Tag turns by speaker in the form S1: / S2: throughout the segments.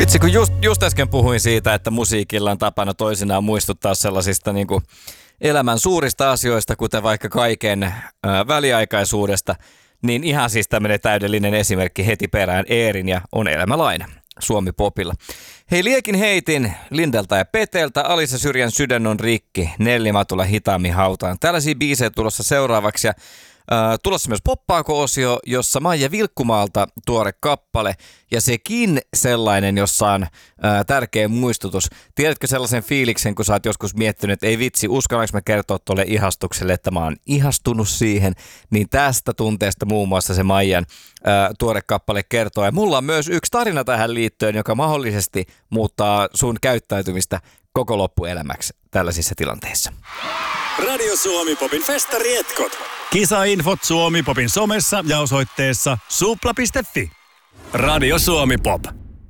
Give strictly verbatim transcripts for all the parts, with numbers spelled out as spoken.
S1: Vitsi, kun just, just äsken puhuin siitä, että musiikilla on tapana toisinaan muistuttaa sellaisista niin kuin elämän suurista asioista, kuten vaikka kaiken ää, väliaikaisuudesta, niin ihan siis tämmöinen täydellinen esimerkki heti perään Eerin ja On elämä laina Suomi Popilla. Hei, liekin heitin Lindeltä ja Peteltä, Alisa Syrjän Sydän on rikki, Nelli Matula Hitaammin hautaan. Tällaisia biisejä tulossa seuraavaksi ja äh, tulossa myös poppaako-osio, jossa Maija Vilkkumaalta tuore kappale ja sekin sellainen, jossa on äh, tärkeä muistutus. Tiedätkö sellaisen fiiliksen, kun sä oot joskus miettinyt, että ei vitsi, uskallanko mä kertoa tuolle ihastukselle, että mä oon ihastunut siihen, niin tästä tunteesta muun muassa se Maijan äh, tuore kappale kertoo. Ja mulla on myös yksi tarina tähän liittyen, joka mahdollisesti muuttaa sun käyttäytymistä koko loppuelämäksi tällaisissa tilanteissa.
S2: Radio Suomi Popin festarietkot.
S3: Kisainfot Suomi Popin somessa ja osoitteessa supla piste fi.
S2: Radio Suomi Pop.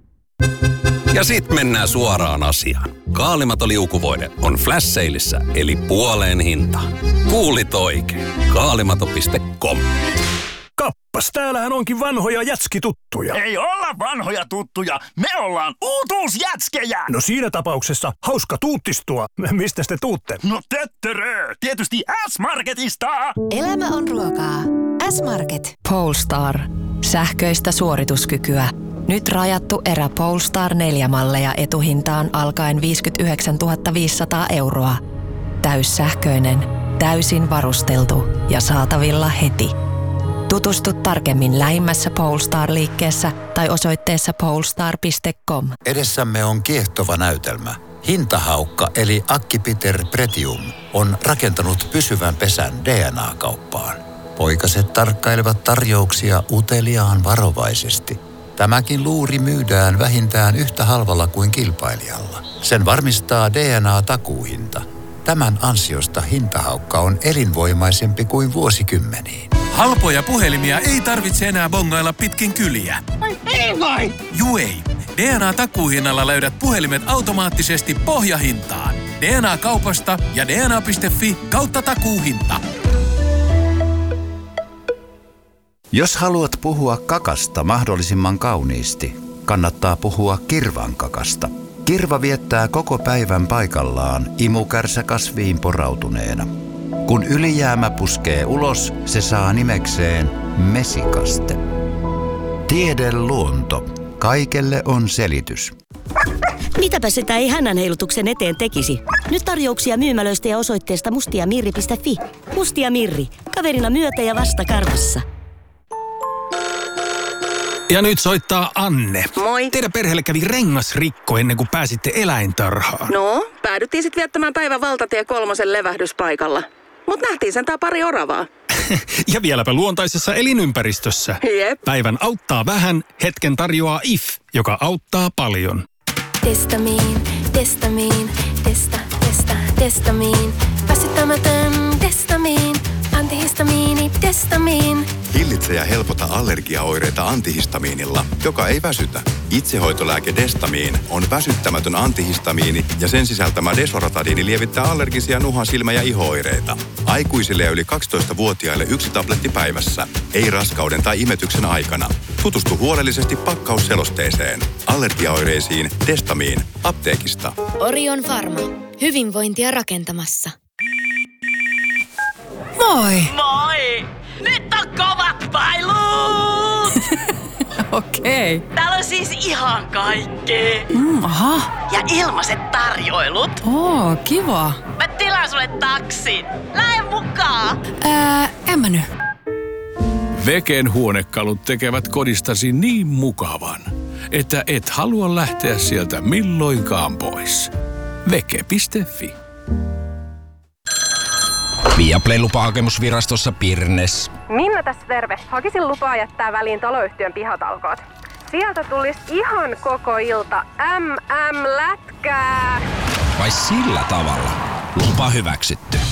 S2: Ja sit mennään suoraan asiaan. Kaalimato liukuvoide on flash saleissa, eli puoleen hintaan. Kuulit oikein. Kaalimato piste com.
S4: Kappas, täällähän onkin vanhoja jätskituttuja.
S5: Ei olla vanhoja tuttuja, me ollaan uutuusjätskejä.
S4: No siinä tapauksessa hauska tuuttistua. Mistä te tuutte?
S5: No töttörö, tietysti S-Marketista.
S6: Elämä on ruokaa. S-Market. Polestar. Sähköistä suorituskykyä. Nyt rajattu erä Polestar neljä malleja etuhintaan alkaen viisikymmentäyhdeksäntuhatta viisisataa euroa. Täyssähköinen, täysin varusteltu ja saatavilla heti. Tutustu tarkemmin lähimmässä Polestar-liikkeessä tai osoitteessa polestar piste com.
S7: Edessämme on kiehtova näytelmä. Hintahaukka eli Akki-Peter Pretium on rakentanut pysyvän pesän D N A-kauppaan. Poikaset tarkkailevat tarjouksia uteliaan varovaisesti. Tämäkin luuri myydään vähintään yhtä halvalla kuin kilpailijalla. Sen varmistaa D N A-takuuhinta. Tämän ansiosta hintahaukka on elinvoimaisempi kuin vuosikymmeniin.
S8: Halpoja puhelimia ei tarvitse enää bongailla pitkin kyliä.
S5: Ai ei vai?
S8: Juu ei. D N A-takuuhinnalla löydät puhelimet automaattisesti pohjahintaan. D N A-kaupasta ja D N A piste fi kautta takuuhinta.
S9: Jos haluat puhua kakasta mahdollisimman kauniisti, kannattaa puhua kirvan kakasta. Kirva viettää koko päivän paikallaan imukärsä kasviin porautuneena. Kun ylijäämä puskee ulos, se saa nimekseen mesikaste. Tiede luonto. Kaikelle on selitys.
S10: Mitäpä sitä ei hännän heilutuksen eteen tekisi? Nyt tarjouksia myymälöistä ja osoitteesta mustiamirri piste fi. Mustia Mirri. Kaverina myötä ja vasta karvassa.
S8: Ja nyt soittaa Anne.
S11: Moi.
S8: Teidän perheelle kävi rengasrikko ennen kuin pääsitte eläintarhaan.
S11: No, päädyttiin sitten viettämään päivän valtatie kolmosen levähdyspaikalla. Mut nähtiin sentään pari oravaa.
S8: Ja vieläpä luontaisessa elinympäristössä.
S11: Jep.
S8: Päivän auttaa vähän, hetken tarjoaa I F, joka auttaa paljon.
S12: Testamiin, testamiin, testa, testa, testamiin. Väsyttämätön testamiin, antihistamiini, testamiin.
S13: Hillitse ja helpota allergiaoireita antihistamiinilla, joka ei väsytä. Itsehoitolääke Destamiin on väsyttämätön antihistamiini ja sen sisältämä Desoratadiini lievittää allergisia nuha-, silmä- ja iho-oireita. Aikuisille ja yli kaksitoistavuotiaille yksi tabletti päivässä. Ei raskauden tai imetyksen aikana. Tutustu huolellisesti pakkausselosteeseen. Allergiaoireisiin Destamiin apteekista.
S12: Orion Pharma. Hyvinvointia rakentamassa.
S6: Moi!
S14: Moi! Nyt on kovat pailut!
S6: Okei. Okay.
S14: Täällä on siis ihan kaikkea.
S6: Mm, aha.
S14: Ja ilmaiset tarjoilut.
S6: Oo, kiva.
S14: Mä tilaan sulle taksin. Lähde mukaan.
S6: Ää, en mä nyt.
S8: Veken huonekalut tekevät kodistasi niin mukavan, että et halua lähteä sieltä milloinkaan pois. Veke piste fi.
S15: Viaplay lupahakemusvirastossa Pirnes.
S16: Minna tässä terve. Hakisin lupaa jättää väliin taloyhtiön pihatalkoot. Sieltä tulisi ihan koko ilta äm äm lätkää.
S15: Vai sillä tavalla? Lupa hyväksytty.